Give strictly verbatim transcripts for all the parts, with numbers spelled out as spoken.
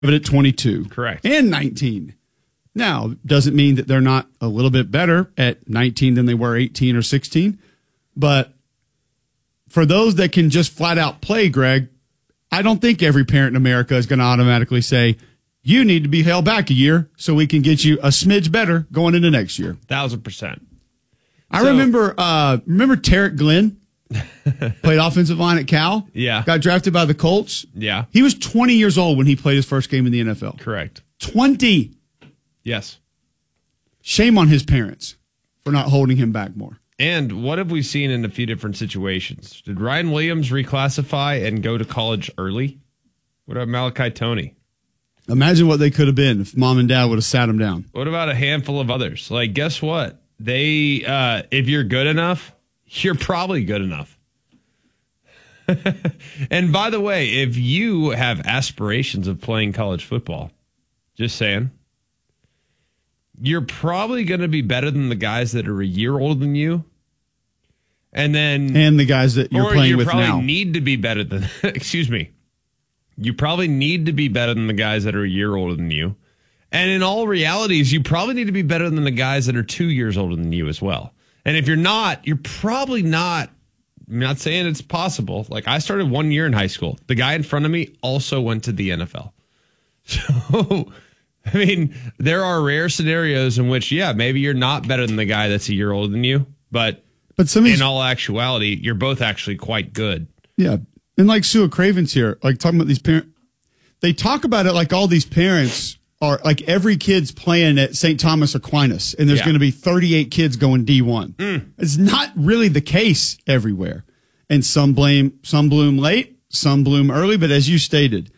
it at twenty-two. Correct. And nineteen. Now, doesn't mean that they're not a little bit better at nineteen than they were eighteen or sixteen. But for those that can just flat out play, Greg, I don't think every parent in America is going to automatically say, you need to be held back a year so we can get you a smidge better going into next year. Thousand percent. I So, remember, uh, remember Tarek Glenn played offensive line at Cal. Yeah. Got drafted by the Colts. Yeah. He was twenty years old when he played his first game in the N F L. Correct. twenty. Yes. Shame on his parents for not holding him back more. And what have we seen in a few different situations? Did Ryan Williams reclassify and go to college early? What about Malachi Toney? Imagine what they could have been if mom and dad would have sat him down. What about a handful of others? Like, guess what? They, uh, if you're good enough, you're probably good enough. And by the way, if you have aspirations of playing college football, just saying, you're probably going to be better than the guys that are a year older than you. And then, And the guys that you're or playing you with probably now. need to be better than, excuse me, you probably need to be better than the guys that are a year older than you. And in all realities, you probably need to be better than the guys that are two years older than you as well. And if you're not, you're probably not, I'm not saying it's possible. Like, I started one year in high school. The guy in front of me also went to the N F L. So, I mean, there are rare scenarios in which, yeah, maybe you're not better than the guy that's a year older than you, but But some of these, in all actuality, you're both actually quite good. yeah. And like Sue Cravens here, like talking about these parents, they talk about it like all these parents are like every kid's playing at Saint Thomas Aquinas, and there's Yeah. going to be thirty-eight kids going D one. Mm. It's not really the case everywhere. And some blame, some bloom late, some bloom early. But as you stated,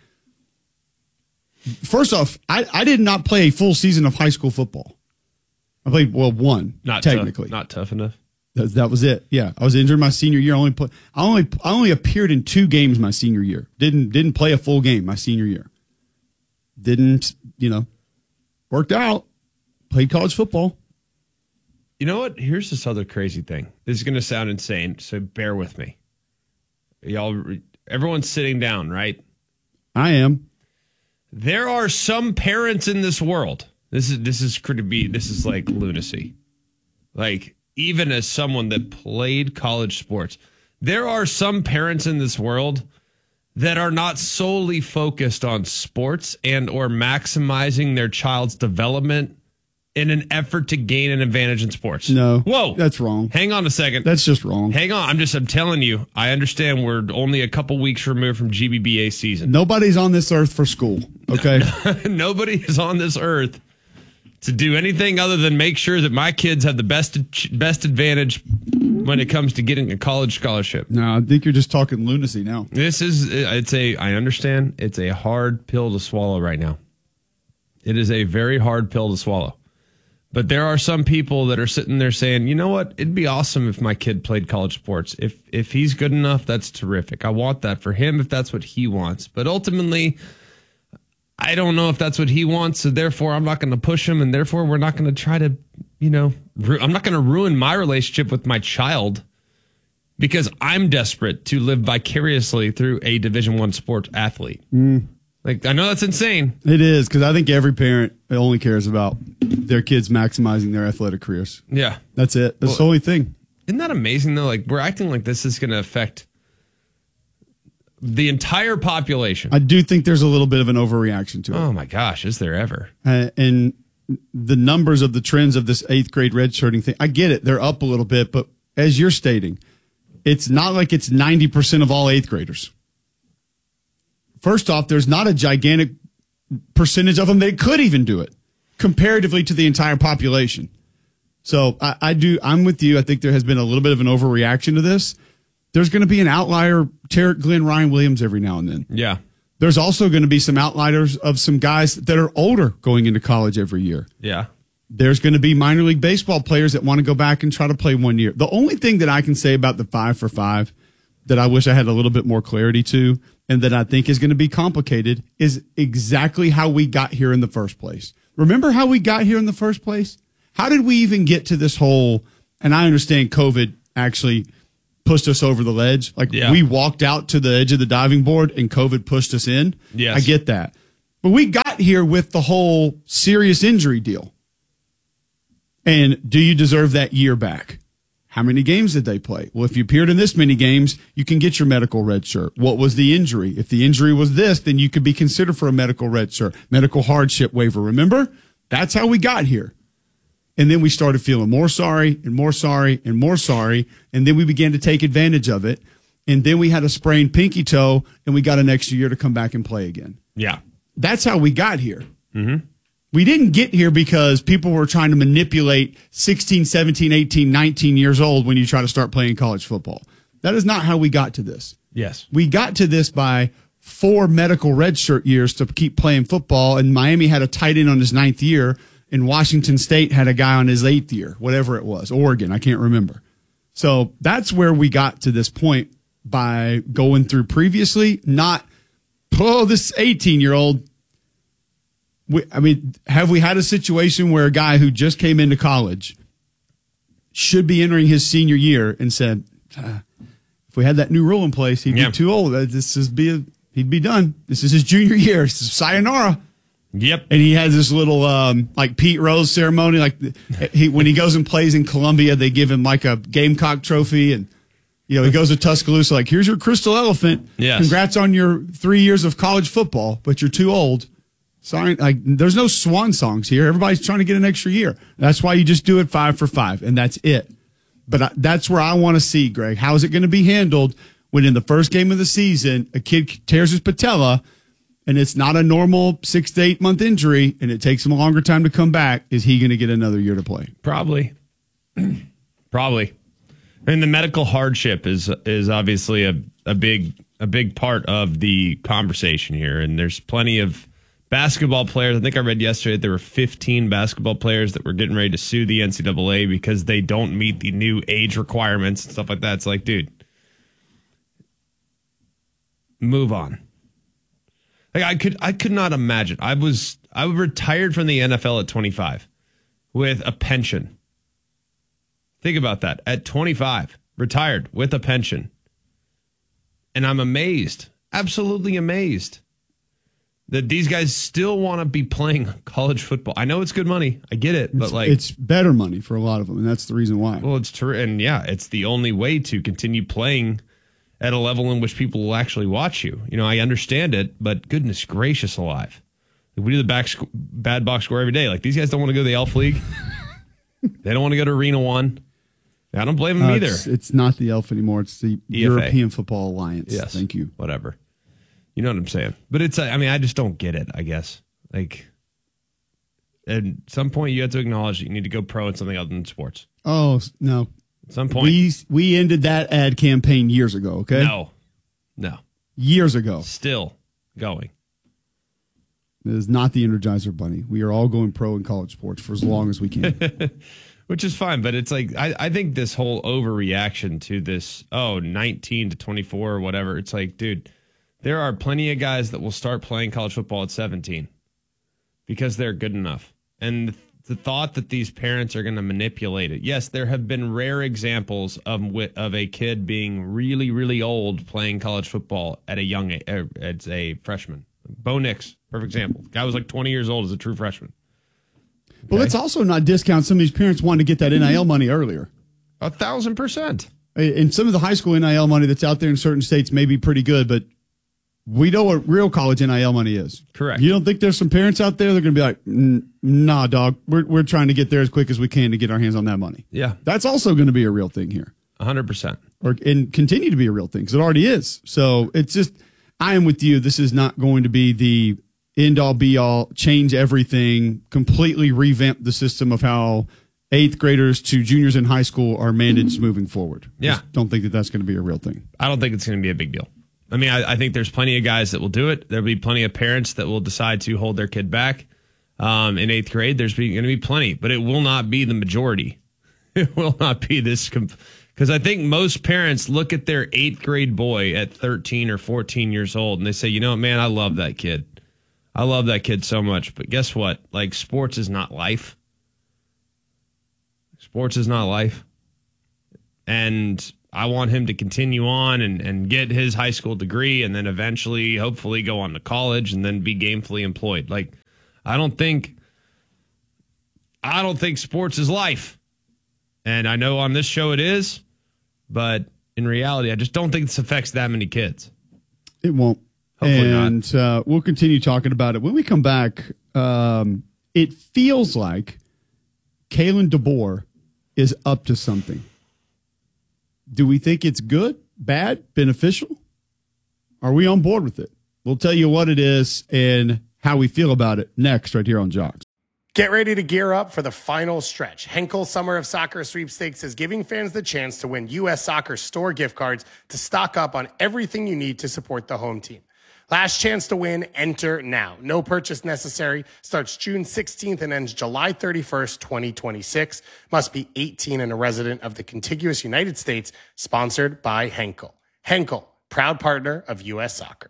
first off, I, I did not play a full season of high school football. I played, well, one, Not technically. tough, not tough enough. That, that was it. Yeah, I was injured my senior year. I only play, I only I only appeared in two games my senior year. Didn't didn't play a full game my senior year. Didn't you know? Worked out. Played college football. You know what? Here's this other crazy thing. This is going to sound insane, so bear with me. Y'all, everyone's sitting down, right? I am. There are some parents in this world. This is this is could be this is like lunacy. Like, even as someone that played college sports, there are some parents in this world that are not solely focused on sports and or maximizing their child's development in an effort to gain an advantage in sports. No. Whoa. That's wrong. Hang on a second. That's just wrong. Hang on. I'm just, I'm telling you, I understand we're only a couple weeks removed from G B B A season. Nobody's on this earth for school. Okay. Nobody is on this earth to do anything other than make sure that my kids have the best best advantage when it comes to getting a college scholarship. No, I think you're just talking lunacy now. This is, it's a, I understand it's a hard pill to swallow right now. It is a very hard pill to swallow. But there are some people that are sitting there saying, you know what? It'd be awesome if my kid played college sports. If if he's good enough, that's terrific. I want that for him if that's what he wants. But ultimately, I don't know if that's what he wants. So therefore, I'm not going to push him. And therefore, we're not going to try to, you know, ru- I'm not going to ruin my relationship with my child because I'm desperate to live vicariously through a Division One sports athlete. Mm. Like, I know that's insane. It is, because I think every parent only cares about their kids maximizing their athletic careers. Yeah. That's it. That's Well, the only thing. Isn't that amazing, though? Like, we're acting like this is going to affect the entire population. I do think there's a little bit of an overreaction to it. Oh, my gosh. Is there ever? Uh, and the numbers of the trends of this eighth grade redshirting thing, I get it. They're up a little bit, but as you're stating, it's not like it's ninety percent of all eighth graders. First off, there's not a gigantic percentage of them that could even do it comparatively to the entire population. So I, I do, I'm with you. I think there has been a little bit of an overreaction to this. There's going to be an outlier, Tarek Glenn, Ryan Williams every now and then. Yeah. There's also going to be some outliers of some guys that are older going into college every year. Yeah. There's going to be minor league baseball players that want to go back and try to play one year. The only thing that I can say about the five for five that I wish I had a little bit more clarity to and that I think is going to be complicated is exactly how we got here in the first place. Remember how we got here in the first place? How did we even get to this whole, and I understand COVID actually pushed us over the ledge. Like Yeah. we walked out to the edge of the diving board and COVID pushed us in. Yes. I get that. But we got here with the whole serious injury deal. And do you deserve that year back? How many games did they play? Well, if you appeared in this many games, you can get your medical red shirt. What was the injury? If the injury was this, then you could be considered for a medical red shirt, medical hardship waiver. Remember? That's how we got here. And then we started feeling more sorry and more sorry and more sorry. And then we began to take advantage of it. And then we had a sprained pinky toe, and we got an extra year to come back and play again. Yeah. That's how we got here. Mm-hmm. We didn't get here because people were trying to manipulate sixteen, seventeen, eighteen, nineteen years old when you try to start playing college football. That is not how we got to this. Yes. We got to this by four medical redshirt years to keep playing football, and Miami had a tight end on his ninth year, and Washington State had a guy on his eighth year, whatever it was. Oregon, I can't remember. So that's where we got to this point by going through previously, not, oh, this eighteen-year-old. We, I mean, have we had a situation where a guy who just came into college should be entering his senior year and said, ah, if we had that new rule in place, he'd yeah. be too old. This is be a, he'd be done. This is his junior year. This is sayonara. Yep. And he has this little um, like Pete Rose ceremony. Like he, when he goes and plays in Columbia, they give him like a Gamecock trophy, and you know he goes to Tuscaloosa. Like, here's your crystal elephant. Yes. Congrats on your three years of college football, but you're too old. Sorry, like there's no swan songs here. Everybody's trying to get an extra year. That's why you just do it five for five, and that's it. But I, that's where I want to see, Greg. How is it going to be handled when in the first game of the season a kid tears his patella, and it's not a normal six to eight month injury, and it takes him a longer time to come back? Is he going to get another year to play? Probably, probably. And the medical hardship is is obviously a a big a big part of the conversation here, and there's plenty of basketball players. I think I read yesterday that there were fifteen basketball players that were getting ready to sue the N C double A because they don't meet the new age requirements and stuff like that. It's like, dude, move on. Like I could, I could not imagine. I was, I retired from the N F L at twenty-five with a pension. Think about that. At twenty-five, retired with a pension, and I'm amazed, absolutely amazed, that these guys still want to be playing college football. I know it's good money. I get it. But it's, like, it's better money for a lot of them, and that's the reason why. Well, it's true. And yeah, it's the only way to continue playing at a level in which people will actually watch you. You know, I understand it, but goodness gracious alive. Like, we do the back sc- bad box score every day. Like, these guys don't want to go to the Elf League. They don't want to go to Arena One. I don't blame them uh, either. It's, it's not the Elf anymore. It's the E F A. European Football Alliance. Yes. Thank you. Whatever. You know what I'm saying? But it's, I mean, I just don't get it, I guess. Like, at some point you have to acknowledge that you need to go pro in something other than sports. Oh, no. At some point. We, we ended that ad campaign years ago, okay? No. No. Years ago. Still going. It is not the Energizer Bunny. We are all going pro in college sports for as long as we can. Which is fine, but it's like, I, I think this whole overreaction to this, oh, nineteen to twenty-four or whatever, it's like, dude, there are plenty of guys that will start playing college football at seventeen because they're good enough. And the thought that these parents are going to manipulate it. Yes, there have been rare examples of of a kid being really, really old playing college football at a young age, as a freshman. Bo Nix, perfect example. Guy was like twenty years old as a true freshman. Okay? But let's also not discount some of these parents wanting to get that N I L money earlier. A thousand percent. And some of the high school N I L money that's out there in certain states may be pretty good, but we know what real college N I L money is. Correct. You don't think there's some parents out there that are going to be like, nah, dog, we're we're trying to get there as quick as we can to get our hands on that money. Yeah. That's also going to be a real thing here. A hundred percent. Or and continue to be a real thing because it already is. So it's just, I am with you. This is not going to be the end all be all, change everything, completely revamp the system of how eighth graders to juniors in high school are managed moving forward. Yeah. Just don't think that that's going to be a real thing. I don't think it's going to be a big deal. I mean, I, I think there's plenty of guys that will do it. There'll be plenty of parents that will decide to hold their kid back um, in eighth grade. There's going to be plenty, but it will not be the majority. It will not be this. Because I think most parents look at their eighth grade boy at thirteen or fourteen years old and they say, you know what, man, I love that kid. I love that kid so much. But guess what? Like, sports is not life. Sports is not life. And I want him to continue on and, and get his high school degree and then eventually, hopefully, go on to college and then be gainfully employed. Like, I don't think, I don't think sports is life. And I know on this show it is, but in reality, I just don't think this affects that many kids. It won't. Hopefully and uh, we'll continue talking about it. When we come back, um, it feels like Kalen DeBoer is up to something. Do we think it's good, bad, beneficial? Are we on board with it? We'll tell you what it is and how we feel about it next right here on Jocks. Get ready to gear up for the final stretch. Henkel Summer of Soccer Sweepstakes is giving fans the chance to win U S Soccer store gift cards to stock up on everything you need to support the home team. Last chance to win, enter now. No purchase necessary. Starts June sixteenth and ends July thirty-first, twenty twenty-six. Must be eighteen and a resident of the contiguous United States. Sponsored by Henkel. Henkel, proud partner of U S Soccer.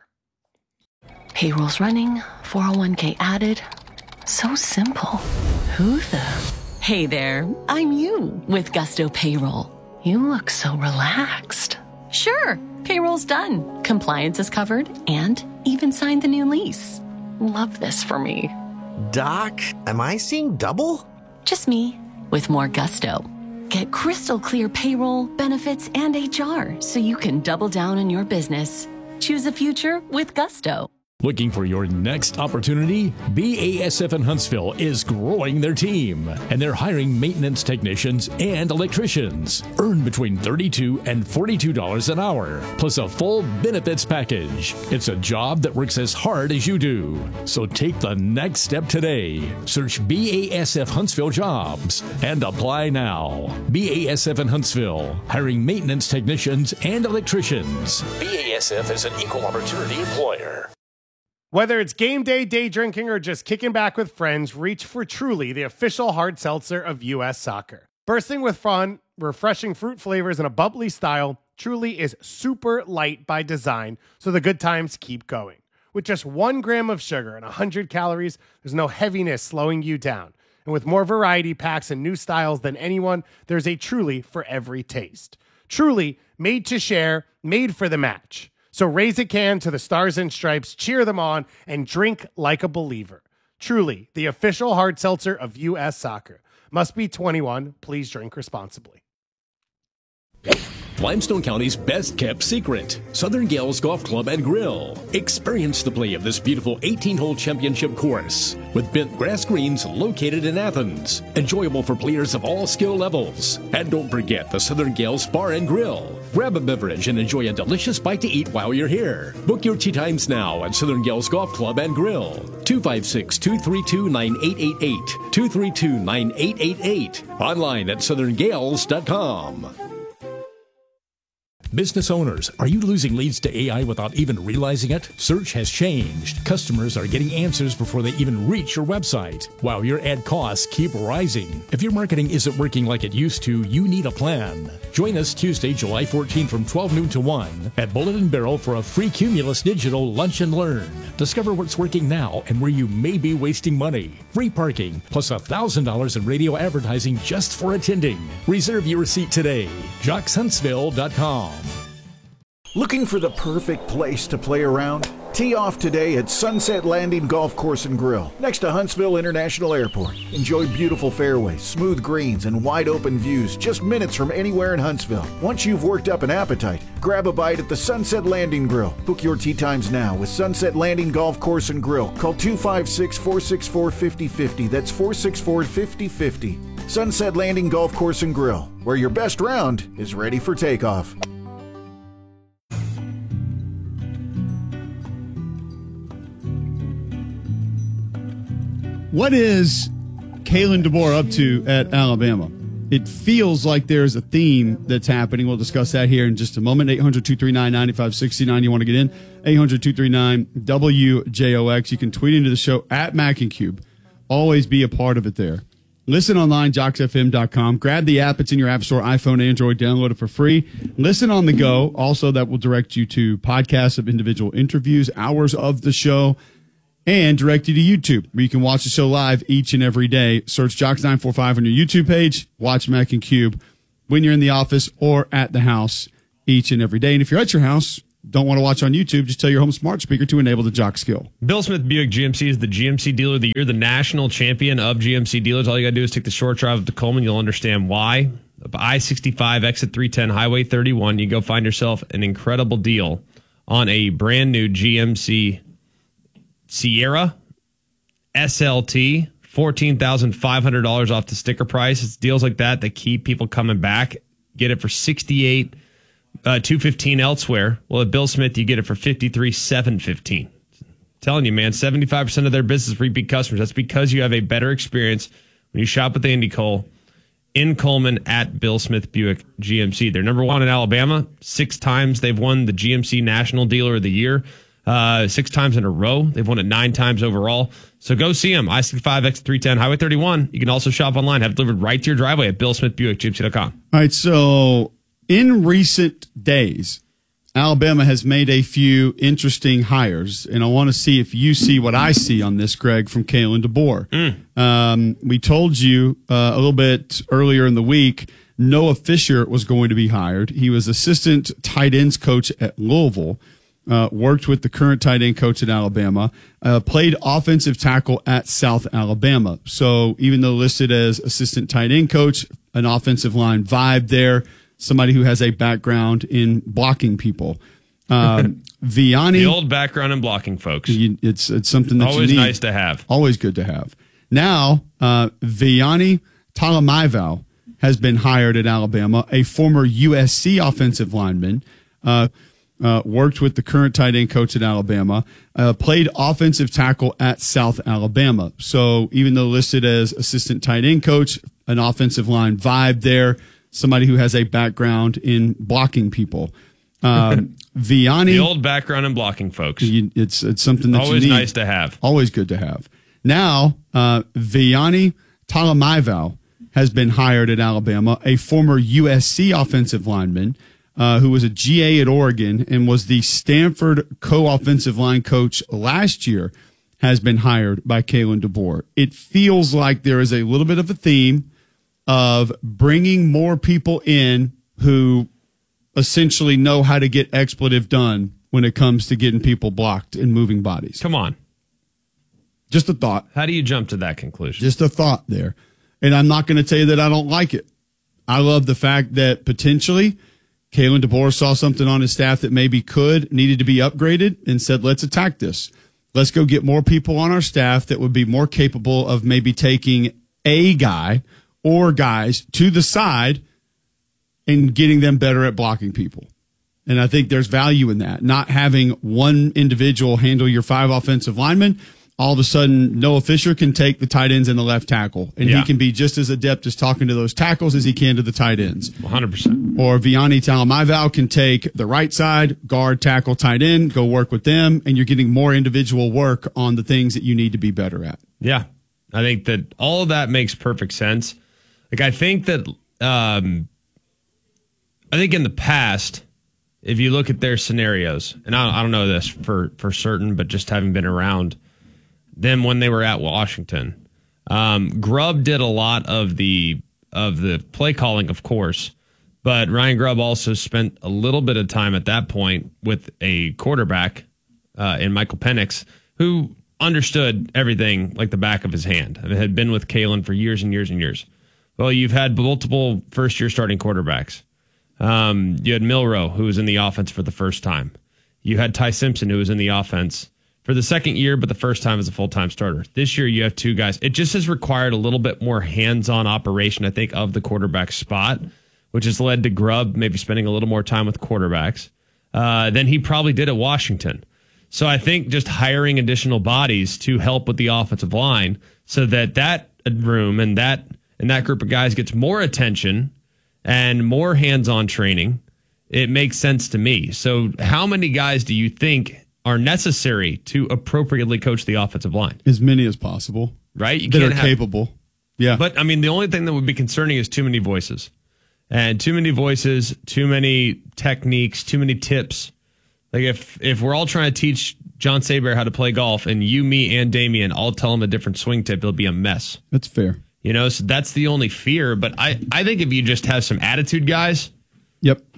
Payroll's running, four oh one k added. So simple. Who the? Hey there, I'm you with Gusto Payroll. You look so relaxed. Sure, payroll's done. Compliance is covered and even signed the new lease. Love this for me. Doc, am I seeing double? Just me with more gusto. Get crystal clear payroll, benefits, and H R so you can double down on your business. Choose a future with Gusto. Looking for your next opportunity? B A S F in Huntsville is growing their team, and they're hiring maintenance technicians and electricians. Earn between thirty-two dollars and forty-two dollars an hour, plus a full benefits package. It's a job that works as hard as you do. So take the next step today. Search B A S F Huntsville Jobs and apply now. B A S F in Huntsville, hiring maintenance technicians and electricians. B A S F is an equal opportunity employer. Whether it's game day, day drinking, or just kicking back with friends, reach for Truly, the official hard seltzer of U S Soccer. Bursting with fun, refreshing fruit flavors, and a bubbly style, Truly is super light by design, so the good times keep going. With just one gram of sugar and one hundred calories, there's no heaviness slowing you down. And with more variety packs and new styles than anyone, there's a Truly for every taste. Truly, made to share, made for the match. So raise a can to the Stars and Stripes, cheer them on, and drink like a believer. Truly, the official hard seltzer of U S Soccer. Must be twenty-one. Please drink responsibly. Limestone County's best-kept secret, Southern Gales Golf Club and Grill. Experience the play of this beautiful eighteen-hole championship course with bent grass greens located in Athens. Enjoyable for players of all skill levels. And don't forget the Southern Gales Bar and Grill. Grab a beverage and enjoy a delicious bite to eat while you're here. Book your tee times now at Southern Gales Golf Club and Grill. two five six, two three two, nine eight eight eight. two three two, nine eight eight eight. Online at southern gales dot com. Business owners, are you losing leads to A I without even realizing it? Search has changed. Customers are getting answers before they even reach your website, while your ad costs keep rising. If your marketing isn't working like it used to, you need a plan. Join us Tuesday, July fourteenth from twelve noon to one at Bullet and Barrel for a free Cumulus Digital Lunch and Learn. Discover what's working now and where you may be wasting money. Free parking, plus one thousand dollars in radio advertising just for attending. Reserve your seat today. jocks huntsville dot com. Looking for the perfect place to play around? Tee off today at Sunset Landing Golf Course and Grill, next to Huntsville International Airport. Enjoy beautiful fairways, smooth greens, and wide open views just minutes from anywhere in Huntsville. Once you've worked up an appetite, grab a bite at the Sunset Landing Grill. Book your tee times now with Sunset Landing Golf Course and Grill. Call two five six, four six four, five oh five oh. That's four six four, five oh five oh. Sunset Landing Golf Course and Grill, where your best round is ready for takeoff. What is Kalen DeBoer up to at Alabama? It feels like there's a theme that's happening. We'll discuss that here in just a moment. eight hundred, two three nine, nine five six nine. You want to get in? eight hundred, two three nine, W J O X. You can tweet into the show at Mac and Cube. Always be a part of it there. Listen online, jocks f m dot com. Grab the app. It's in your app store, iPhone, Android. Download it for free. Listen on the go. Also, that will direct you to podcasts of individual interviews, hours of the show, and direct you to YouTube, where you can watch the show live each and every day. Search Jocks nine four five on your YouTube page. Watch Mac and Cube when you're in the office or at the house. each and every day. And if you're at your house, don't want to watch on YouTube, just tell your home smart speaker to enable the Jock skill. Bill Smith Buick G M C is the G M C Dealer of the Year, the national champion of G M C dealers. All you got to do is take the short drive up to Coleman. You'll understand why. I sixty-five, exit three ten, Highway thirty-one. You go find yourself an incredible deal on a brand new G M C Sierra S L T, fourteen thousand five hundred dollars off the sticker price. It's deals like that that keep people coming back. Get it for sixty-eight, uh, two fifteen elsewhere. Well, at Bill Smith, you get it for fifty-three, seven fifteen. Telling you, man, seventy-five percent of their business repeat customers. That's because you have a better experience when you shop with Andy Cole in Coleman at Bill Smith Buick G M C. They're number one in Alabama. Six times they've won the G M C National Dealer of the Year. Uh, six times in a row. They've won it nine times overall. So go see them. I sixty-five, X three ten, Highway thirty-one. You can also shop online. Have it delivered right to your driveway at Bill Smith Buick G M C dot com. All right, so in recent days, Alabama has made a few interesting hires, and I want to see if you see what I see on this, Greg, from Kalen DeBoer. Mm. Um, we told you uh, a little bit earlier in the week, Noah Fisher was going to be hired. He was assistant tight ends coach at Louisville, uh, worked with the current tight end coach at Alabama, uh, played offensive tackle at South Alabama. So even though listed as assistant tight end coach, an offensive line vibe there, somebody who has a background in blocking people. Um, Vianney. The old background in blocking, folks. You, it's it's something that always you need. Nice to have. Always good to have. Now, uh, Vianney Talamaival has been hired at Alabama, a former U S C offensive lineman, uh, uh, worked with the current tight end coach at Alabama, uh, played offensive tackle at South Alabama. So even though listed as assistant tight end coach, an offensive line vibe there, somebody who has a background in blocking people. Um, Vianney. The old background in blocking, folks. You, it's it's something that always you need. Nice to have. Always good to have. Now, uh, Vianney Talamaival has been hired at Alabama, a former U S C offensive lineman uh, who was a G A at Oregon and was the Stanford co-offensive line coach last year, has been hired by Kalen DeBoer. It feels like there is a little bit of a theme of bringing more people in who essentially know how to get expletive done when it comes to getting people blocked and moving bodies. Come on. Just a thought. How do you jump to that conclusion? Just a thought there. And I'm not going to tell you that I don't like it. I love the fact that potentially Kalen DeBoer saw something on his staff that maybe could, needed to be upgraded, and said, let's attack this. Let's go get more people on our staff that would be more capable of maybe taking a guy or guys to the side and getting them better at blocking people. And I think there's value in that. Not having one individual handle your five offensive linemen. All of a sudden, Noah Fisher can take the tight ends and the left tackle. And yeah. he can be just as adept as talking to those tackles as he can to the tight ends. one hundred percent. Or Vianney Talamaival can take the right side, guard, tackle, tight end, go work with them, and you're getting more individual work on the things that you need to be better at. Yeah. I think that all of that makes perfect sense. Like, I think that, um, I think in the past, if you look at their scenarios, and I, I don't know this for, for certain, but just having been around them when they were at Washington, um, Grubb did a lot of the of the play calling, of course, but Ryan Grubb also spent a little bit of time at that point with a quarterback uh, in Michael Penix, who understood everything like the back of his hand. I mean, had been with Kalen for years and years and years. Well, you've had multiple first-year starting quarterbacks. Um, you had Milroe, who was in the offense for the first time. You had Ty Simpson, who was in the offense for the second year, but the first time as a full-time starter. This year, you have two guys. It just has required a little bit more hands-on operation, I think, of the quarterback spot, which has led to Grubb maybe spending a little more time with quarterbacks uh, than he probably did at Washington. So I think just hiring additional bodies to help with the offensive line so that that room and that and that group of guys gets more attention and more hands-on training, it makes sense to me. So how many guys do you think are necessary to appropriately coach the offensive line? As many as possible. Right? You that can't are have, capable. Yeah. But, I mean, the only thing that would be concerning is too many voices. And too many voices, too many techniques, too many tips. Like, if if we're all trying to teach John Saber how to play golf and you, me, and Damien all tell him a different swing tip, it'll be a mess. That's fair. You know, so that's the only fear. But I, I think if you just have some attitude guys, yep,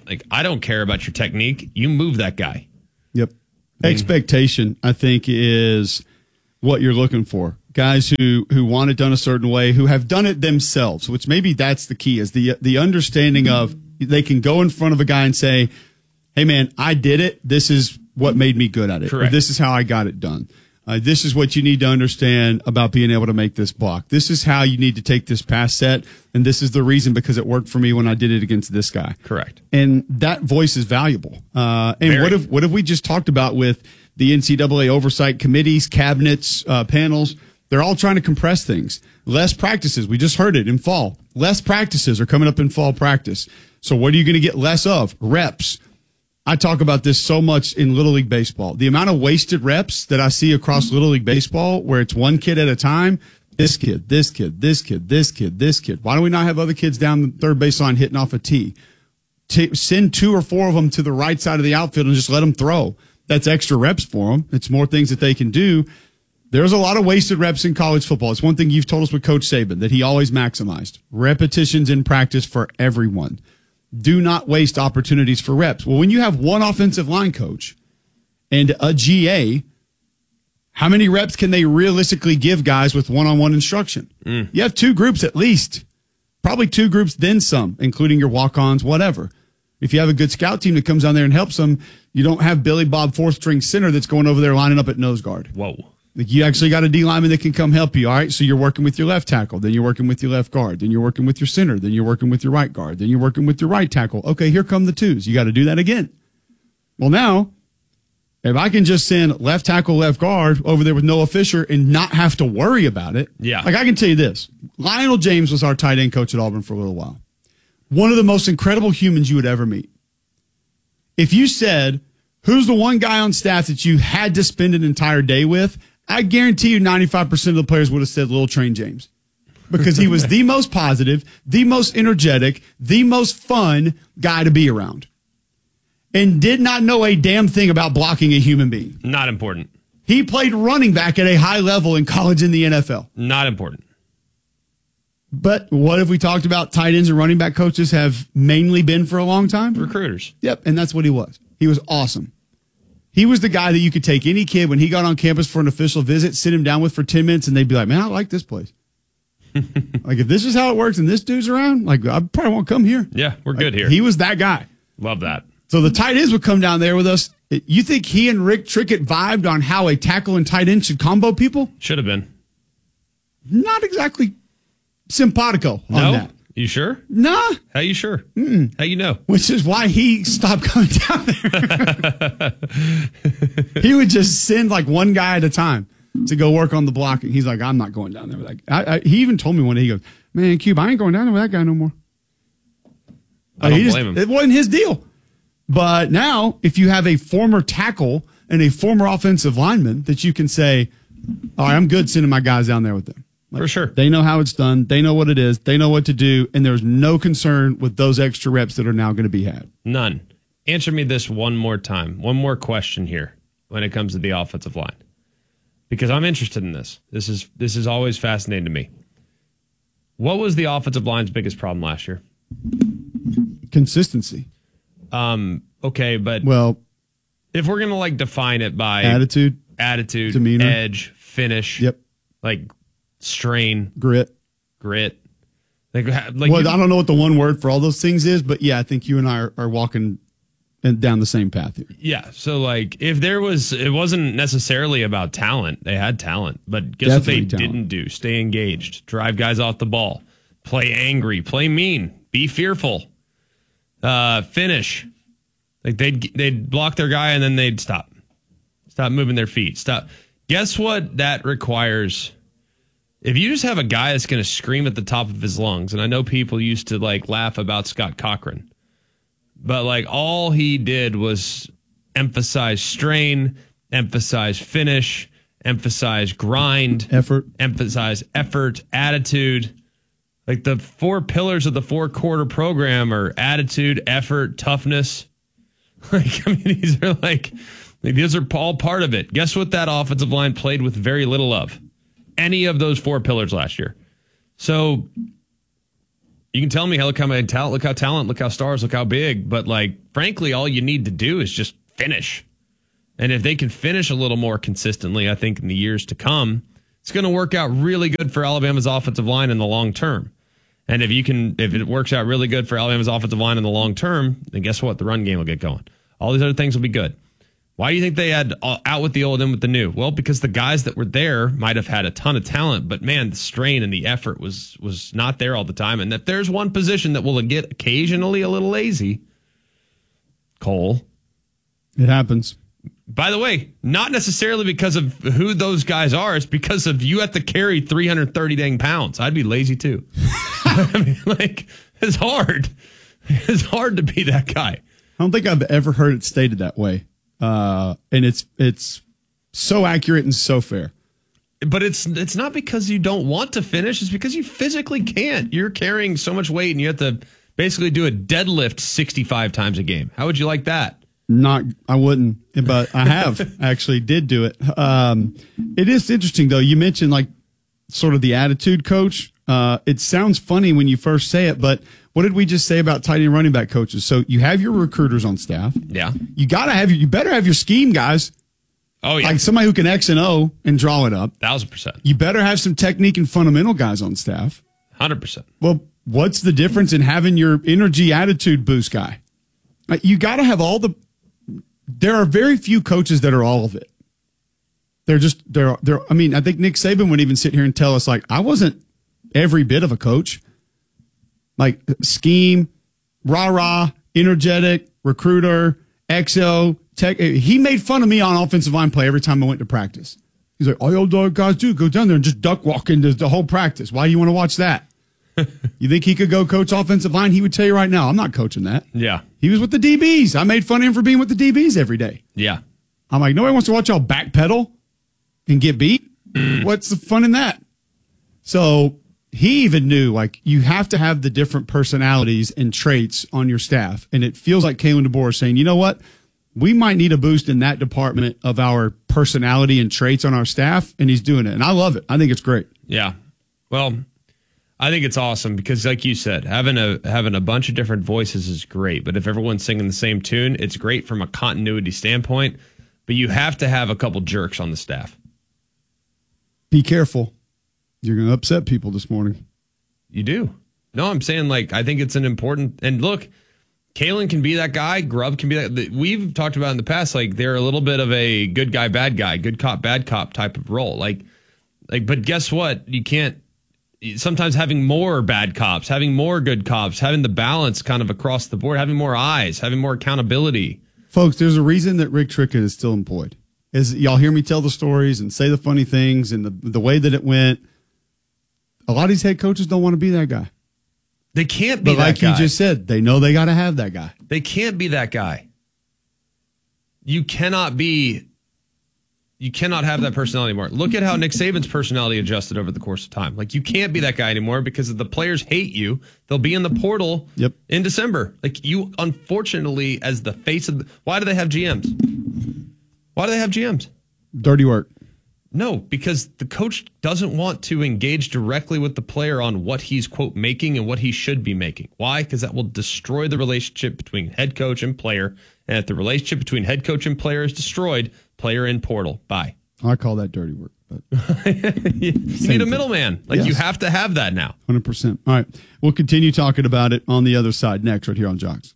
Like, I don't care about your technique. You move that guy. Yep. Expectation, I think, is what you're looking for. Guys who, who want it done a certain way, who have done it themselves, which maybe that's the key, is the the understanding of they can go in front of a guy and say, hey, man, I did it. This is what made me good at it. Correct. Or this is how I got it done. Uh, this is what you need to understand about being able to make this block. This is how you need to take this pass set, and this is the reason because it worked for me when I did it against this guy. Correct. And that voice is valuable. Uh, and Very. what if what have we just talked about with the N C double A oversight committees, cabinets, uh, panels? They're all trying to compress things. Less practices. We just heard it in fall. Less practices are coming up in fall practice. So what are you going to get less of? Reps. I talk about this so much in Little League Baseball. The amount of wasted reps that I see across Little League Baseball where it's one kid at a time, this kid, this kid, this kid, this kid, this kid. Why do we not have other kids down the third base line hitting off a tee? T- send two or four of them to the right side of the outfield and just let them throw. That's extra reps for them. It's more things that they can do. There's a lot of wasted reps in college football. It's one thing you've told us with Coach Saban, that he always maximized. Repetitions in practice for everyone. Do not waste opportunities for reps. Well, when you have one offensive line coach and a G A, how many reps can they realistically give guys with one-on-one instruction? Mm. You have two groups at least. Probably two groups, then some, including your walk-ons, whatever. If you have a good scout team that comes down there and helps them, you don't have Billy Bob fourth-string center that's going over there lining up at nose guard. Whoa. Like, you actually got a D lineman that can come help you. All right. So you're working with your left tackle. Then you're working with your left guard. Then you're working with your center. Then you're working with your right guard. Then you're working with your right tackle. Okay. Here come the twos. You got to do that again. Well, now, if I can just send left tackle, left guard over there with Noah Fisher and not have to worry about it. Yeah. Like, I can tell you this. Lionel James was our tight end coach at Auburn for a little while. One of the most incredible humans you would ever meet. If you said, who's the one guy on staff that you had to spend an entire day with? I guarantee you ninety-five percent of the players would have said Little Train James, because he was the most positive, the most energetic, the most fun guy to be around, and did not know a damn thing about blocking a human being. Not important. He played running back at a high level in college and the N F L. Not important. But what have we talked about? Tight ends and running back coaches have mainly been for a long time? Recruiters. Yep, and that's what he was. He was awesome. He was the guy that you could take any kid when he got on campus for an official visit, sit him down with for ten minutes, and they'd be like, man, I like this place. Like, if this is how it works and this dude's around, like, I probably won't come here. Yeah, we're like, good here. He was that guy. Love that. So the tight ends would come down there with us. You think he and Rick Trickett vibed on how a tackle and tight end should combo people? Should have been. Not exactly simpatico on no? that. You sure? Nah. How you sure? Mm-mm. How you know? Which is why he stopped coming down there. He would just send like one guy at a time to go work on the blocking. He's like, I'm not going down there with that guy. I, I, he even told me one day, he goes, man, Cube, I ain't going down there with that guy no more. I don't He just- blame him. It wasn't his deal. But now, if you have a former tackle and a former offensive lineman that you can say, all right, I'm good sending my guys down there with them. Like, For sure. They know how it's done. They know what it is. They know what to do. And there's no concern with those extra reps that are now going to be had. None. Answer me this one more time. One more question here when it comes to the offensive line, because I'm interested in this. This is this is always fascinating to me. What was the offensive line's biggest problem last year? Consistency. Um. Okay, but Well, if we're gonna like define it by attitude, attitude, demeanor. edge, finish, Yep. like strain, grit. grit, like ha- like Well, you- I don't know what the one word for all those things is, but yeah, I think you and I are, are walking in- down the same path here. yeah. So like, if there was, it wasn't necessarily about talent. They had talent, but guess Definitely what they talent. didn't do? Stay engaged, drive guys off the ball, play angry, play mean, be fearful, uh, finish. Like they'd they'd block their guy and then they'd stop, stop moving their feet, stop. Guess what that requires? If you just have a guy that's going to scream at the top of his lungs, and I know people used to like laugh about Scott Cochran, but like all he did was emphasize strain, emphasize finish, emphasize grind, Effort. emphasize effort, attitude. Like the four pillars of the four quarter program are attitude, effort, toughness. Like, I mean, these are like, like these are all part of it. Guess what that offensive line played with very little of? Any of those four pillars last year. So You can tell me, how look how many talent, look how talent, look how stars, look how big. But like, frankly, all you need to do is just finish. And if they can finish a little more consistently, I think in the years to come, it's going to work out really good for Alabama's offensive line in the long term. And if you can, if it works out really good for Alabama's offensive line in the long term, then guess what? The run game will get going. All these other things will be good. Why do you think they had out with the old, in with the new? Well, because the guys that were there might have had a ton of talent, but man, the strain and the effort was was not there all the time. And if there's one position that will get occasionally a little lazy, Cole. It happens. By the way, not necessarily because of who those guys are. It's because of you have to carry three hundred thirty dang pounds. I'd be lazy too. I mean, like, it's hard. It's hard to be that guy. I don't think I've ever heard it stated that way. Uh, and it's it's so accurate and so fair. But it's it's not because you don't want to finish. It's because you physically can't. You're carrying so much weight and you have to basically do a deadlift sixty-five times a game. How would you like that? Not, I wouldn't, but I have actually did do it. Um, it is interesting though. You mentioned like sort of the attitude coach. Uh, it sounds funny when you first say it, but what did we just say about tight end running back coaches? So you have your recruiters on staff. Yeah. You gotta have your, you better have your scheme guys. Oh yeah. Like somebody who can X and O and draw it up. Thousand percent. You better have some technique and fundamental guys on staff. Hundred percent. Well, what's the difference in having your energy attitude boost guy? Like, you gotta have all the, there are very few coaches that are all of it. They're just, they're, they're, I mean, I think Nick Saban would even sit here and tell us, like, I wasn't every bit of a coach. Like, scheme, rah-rah, energetic, recruiter, X O, tech. He made fun of me on offensive line play every time I went to practice. He's like, all y'all guys do, go down there and just duck walk into the whole practice. Why do you want to watch that? You think he could go coach offensive line? He would tell you right now, I'm not coaching that. Yeah. He was with the D Bs. I made fun of him for being with the D Bs every day. Yeah. I'm like, nobody wants to watch y'all backpedal and get beat. What's the fun in that? So he even knew, like, you have to have the different personalities and traits on your staff. And it feels like Kalen DeBoer is saying, you know what? We might need a boost in that department of our personality and traits on our staff. And he's doing it. And I love it. I think it's great. Yeah. Well, I think it's awesome because, like you said, having a having a bunch of different voices is great. But if everyone's singing the same tune, it's great from a continuity standpoint. But you have to have a couple jerks on the staff. Be careful. You're going to upset people this morning. You do. No, I'm saying, like, I think it's an important, and look, Kalen can be that guy. Grubb can be that. We've talked about in the past, like, they're a little bit of a good guy, bad guy, good cop, bad cop type of role. Like, like, but guess what? You can't. Sometimes having more bad cops, having more good cops, having the balance kind of across the board, having more eyes, having more accountability. Folks, there's a reason that Rick Trickett is still employed. Is y'all hear me tell the stories and say the funny things and the the way that it went. A lot of these head coaches don't want to be that guy. They can't be but that like guy. you just said, they know they got to have that guy. They can't be that guy. You cannot be. You cannot have that personality anymore. Look at how Nick Saban's personality adjusted over the course of time. Like, you can't be that guy anymore because if the players hate you, they'll be in the portal yep. in December. Like, you, unfortunately, as the face of the, why do they have G Ms? Why do they have G Ms? Dirty work. No, because the coach doesn't want to engage directly with the player on what he's, quote, making and what he should be making. Why? Because that will destroy the relationship between head coach and player. And if the relationship between head coach and player is destroyed, player in portal. Bye. I call that dirty work. But you need a middleman. Like, yes. You have to have that now. one hundred percent. All right. We'll continue talking about it on the other side next, right here on Jocks.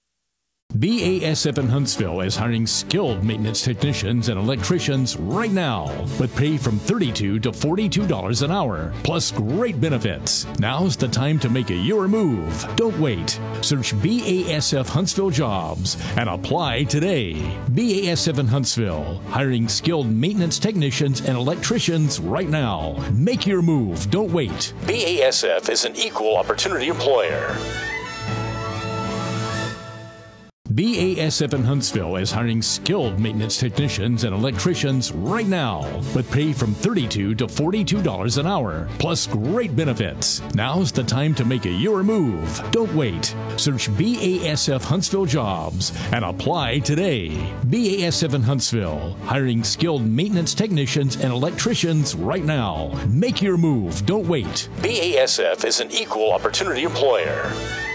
B A S F in Huntsville is hiring skilled maintenance technicians and electricians right now with pay from thirty-two dollars to forty-two dollars an hour, plus great benefits. Now's the time to make a your move. Don't wait. Search B A S F Huntsville Jobs and apply today. B A S F in Huntsville, hiring skilled maintenance technicians and electricians right now. Make your move. Don't wait. B A S F is an equal opportunity employer. B A S F in Huntsville is hiring skilled maintenance technicians and electricians right now, with pay from thirty-two to forty-two dollars an hour, plus great benefits. Now's the time to make a your move. Don't wait. Search B A S F Huntsville Jobs and apply today. B A S F in Huntsville, hiring skilled maintenance technicians and electricians right now. Make your move. Don't wait. B A S F is an equal opportunity employer.